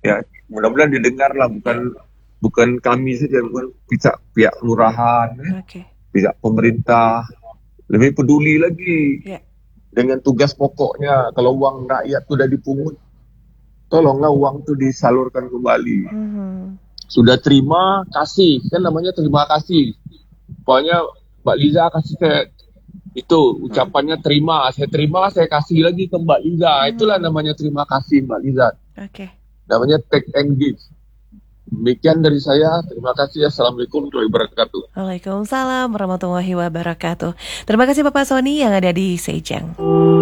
Ya, mudah-mudahan didengar lah, bukan kami saja, bukan pihak kelurahan, Oke. pihak pemerintah lebih peduli lagi Ya. dengan tugas pokoknya. Kalau uang rakyat sudah dipungut, tolonglah uang itu disalurkan kembali. Mhm. Sudah terima, kasih, kan namanya terima kasih. Pokoknya Mbak Liza kasih saya itu Mhm. ucapannya terima, saya kasih lagi ke Mbak Liza. Itulah Mhm. namanya terima kasih Mbak Liza. Oke. Namanya take and give. Demikian dari saya. Terima kasih. Assalamualaikum warahmatullahi wabarakatuh. Waalaikumsalam warahmatullahi wabarakatuh. Terima kasih Bapak Sony yang ada di Sejang.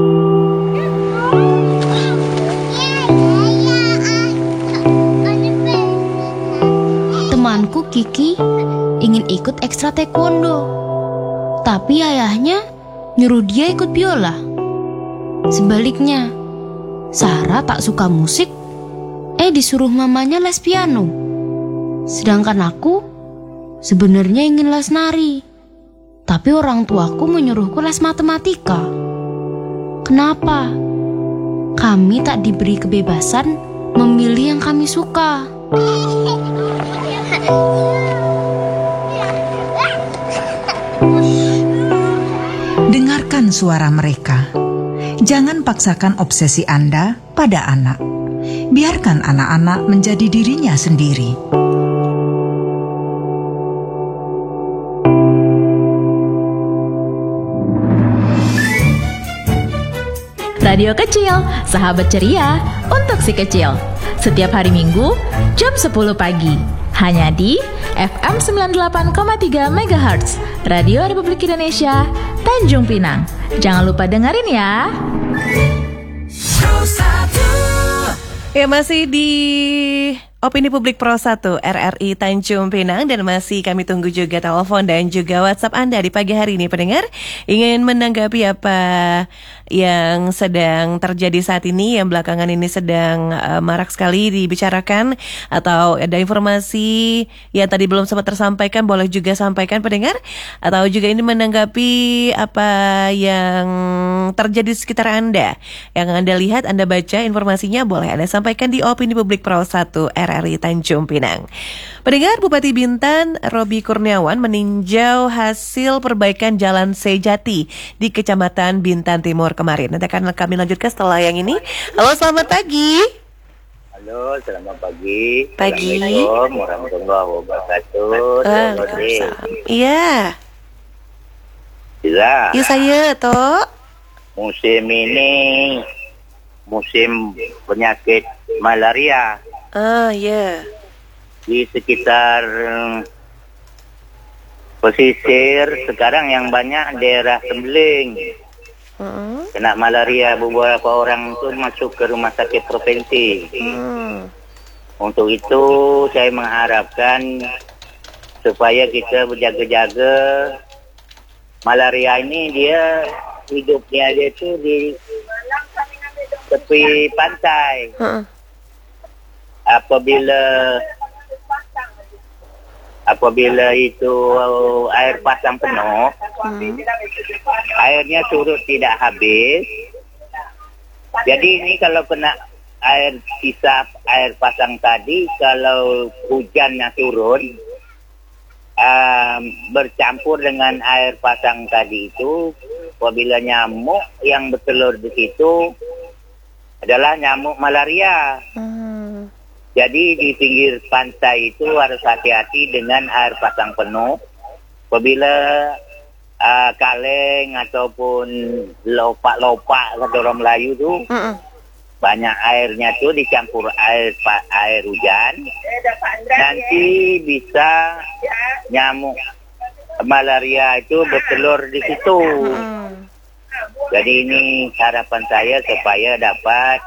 Temanku Kiki ingin ikut ekstra taekwondo, tapi ayahnya nyuruh dia ikut biola. Sebaliknya, Sarah tak suka musik, disuruh mamanya les piano. Sedangkan aku sebenarnya ingin les nari, tapi orang tuaku menyuruhku les matematika. Kenapa? Kami tak diberi kebebasan memilih yang kami suka. Dengarkan suara mereka. Jangan paksakan obsesi Anda pada anak. Biarkan anak-anak menjadi dirinya sendiri. Radio Kecil, sahabat ceria untuk si kecil. Setiap hari Minggu, jam 10 pagi. Hanya di FM 98,3 MHz, Radio Republik Indonesia, Tanjung Pinang. Jangan lupa dengerin ya. Ya, masih di Opini Publik Pro 1 RRI Tanjung Pinang, dan masih kami tunggu juga telepon dan juga WhatsApp Anda di pagi hari ini, pendengar. Ingin menanggapi apa yang sedang terjadi saat ini, yang belakangan ini sedang marak sekali dibicarakan, atau ada informasi yang tadi belum sempat tersampaikan, boleh juga sampaikan pendengar. Atau juga ini menanggapi apa yang terjadi di sekitar Anda, yang Anda lihat, Anda baca informasinya, boleh Anda sampaikan di Opini Publik Pro 1 RRI Tanjung Pinang. Pendengar, Bupati Bintan Robi Kurniawan meninjau hasil perbaikan Jalan Sejati di Kecamatan Bintan Timur kemarin. Nanti akan kami lanjutkan setelah yang ini. Halo, selamat pagi. Halo, selamat pagi. Pagi. Assalamualaikum warahmatullahi wabarakatuh. Waalaikumsalam. Iya. Bisa. Iya, saya toh. Musim ini musim penyakit malaria Iya. di sekitar pesisir. Sekarang yang banyak daerah Sembeling. Kena malaria, beberapa orang itu masuk ke rumah sakit provinsi. Untuk itu saya mengharapkan supaya kita berjaga-jaga. Malaria ini dia hidupnya dia itu di tepi pantai. Apabila itu air pasang penuh, airnya surut tidak habis. Jadi ini kalau kena sisa air pasang tadi, kalau hujannya turun, bercampur dengan air pasang tadi itu, apabila nyamuk yang bertelur di situ adalah nyamuk malaria. Jadi di pinggir pantai itu harus hati-hati dengan air pasang penuh. Apabila kaleng ataupun lopak-lopak kata orang Melayu itu, banyak airnya tuh dicampur air hujan, nanti bisa nyamuk malaria itu bertelur di situ. Jadi ini harapan saya supaya dapat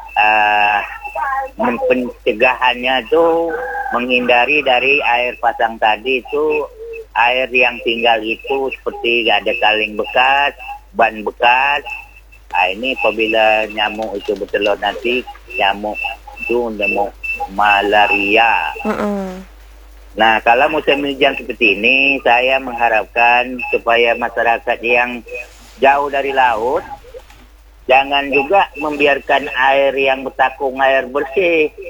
pencegahannya itu menghindari dari air pasang tadi itu, air yang tinggal itu seperti ada kaleng bekas, ban bekas. Ini apabila nyamuk itu bertelur nanti, nyamuk itu nyamuk malaria. Nah, kalau musim hujan seperti ini, saya mengharapkan supaya masyarakat yang jauh dari laut jangan juga membiarkan air yang bertakung air bersih.